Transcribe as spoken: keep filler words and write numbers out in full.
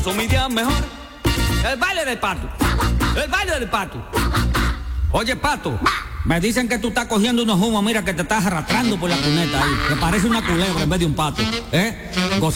son mis días mejor. El baile del pato. El baile del pato. Oye, pato, me dicen que tú estás cogiendo unos humos, mira que te estás arrastrando por la cuneta ahí. Que parece una culebra en vez de un pato. ¿Eh?